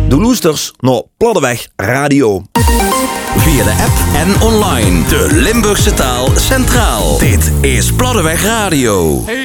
De luisters naar Platteweg Radio. Via de app en online. De Limburgse taal centraal. Dit is Platteweg Radio.